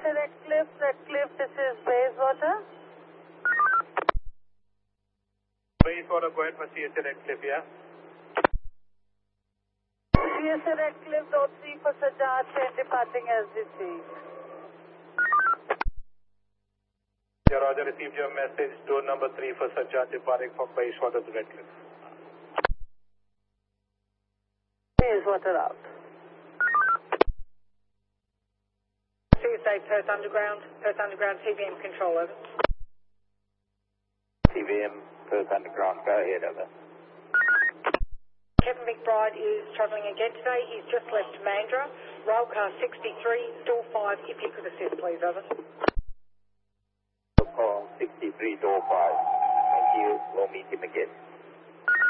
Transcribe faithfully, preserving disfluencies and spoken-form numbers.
Redcliffe, Redcliffe, this is Bayswater. Bayswater, go ahead for C S A Redcliffe, yeah? C S A Redcliffe, door three for Sajjad, train departing as we speak. Yeah, Roger, received your message. Door number three for Sajjad departing from Bayswater to Redcliffe. Bayswater out. C S A Perth Underground, Perth Underground T V M control, over. T V M, Perth Underground, go ahead, over. Kevin McBride is travelling again today. He's just left Mandurah. Railcar sixty-three, door five, if you could assist, please, over. Call sixty-three, door five. Thank you. We'll meet him again.